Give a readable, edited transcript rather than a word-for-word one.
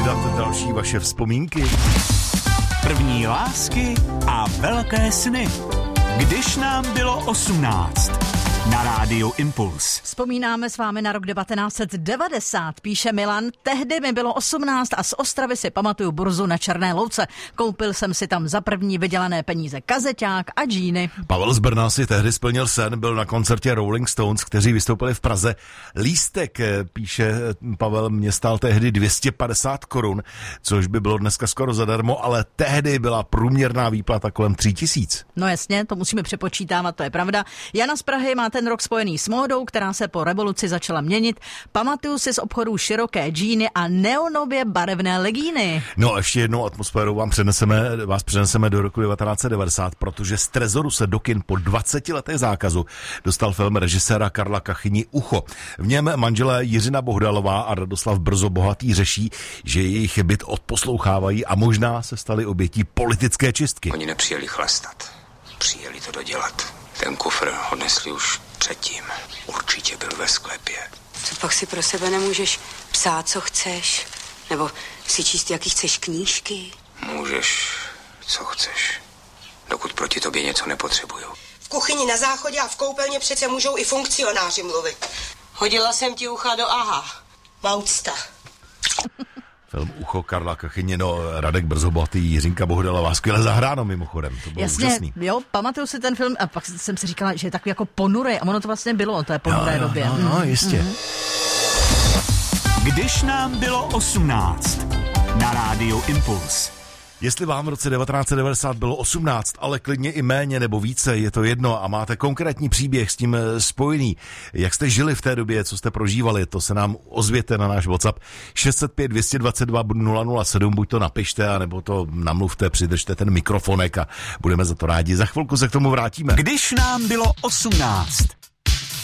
hledat další vaše vzpomínky. První lásky a velké sny. Když nám bylo 18. Na rádiu Impuls. Vzpomínáme s vámi na rok 1990, píše Milan. Tehdy mi bylo 18 a z Ostravy si pamatuju burzu na Černé Louce. Koupil jsem si tam za první vydělané peníze kazeťák a džíny. Pavel z Brna si tehdy splnil sen, byl na koncertě Rolling Stones, kteří vystoupili v Praze. Lístek, píše Pavel, mě stál tehdy 250 korun, což by bylo dneska skoro zadarmo, ale tehdy byla průměrná výplata kolem 3000. No jasně, to musíme přepočítávat, to je pravda. Jana z Prahy má ten rok spojený s módou, která se po revoluci začala měnit. Pamatuju si z obchodů široké džíny a neonově barevné legíny. No a ještě jednou atmosférou vás přeneseme do roku 1990, protože z trezoru se do kin po 20 letech zákazu dostal film režiséra Karla Kachyni Ucho. V něm manželé Jiřina Bohdalová a Radoslav Brzo Bohatý řeší, že jejich byt odposlouchávají a možná se stali obětí politické čistky. Oni nepřijeli chlastat, přijeli to dodělat. Ten kufr odnesli už předtím. Určitě byl ve sklepě. Co pak si pro sebe nemůžeš psát, co chceš? Nebo si číst, jaký chceš knížky? Můžeš, co chceš. Dokud proti tobě něco nepotřebuju. V kuchyni, na záchodě a v koupelně přece můžou i funkcionáři mluvit. Hodila jsem ti ucha do aha. Maucta. Film Ucho Karla Kachyně, no Radek Brzo Bohatý, Jiřinka Bohdalová, skvěle zahráno mimochodem, to bylo jasně, úžasný. Jo, pamatuju si ten film a pak jsem si říkala, že je takový jako ponurej a ono to vlastně bylo o té ponuré době. No, jistě. Když nám bylo 18. Na rádiu Impuls. Jestli vám v roce 1990 bylo 18, ale klidně i méně nebo více, je to jedno a máte konkrétní příběh s tím spojený, jak jste žili v té době, co jste prožívali, to se nám ozvěte na náš WhatsApp 605 222 007, buď to napište, anebo to namluvte, přidržte ten mikrofonek a budeme za to rádi. Za chvilku se k tomu vrátíme. Když nám bylo 18.